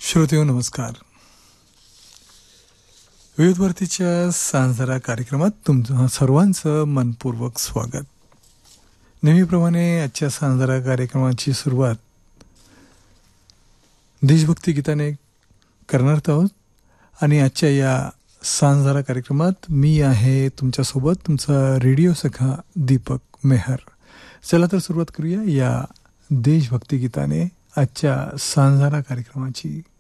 श्रोतेहो नमस्कार. विविध भारतीच्या सांजरा कार्यक्रमात तुमचं सर्वांचं मनपूर्वक स्वागत. नेहमीप्रमाणे आजच्या सांजरा कार्यक्रमाची सुरुवात देशभक्ती गीताने करणार आहोत आणि आजच्या या सांजरा कार्यक्रमात मी आहे तुमच्यासोबत तुमचा रेडिओ सखा दीपक मेहर. चला तर सुरुवात करूया या देशभक्ती गीताने आजच्या सांजरा कार्यक्रमाची.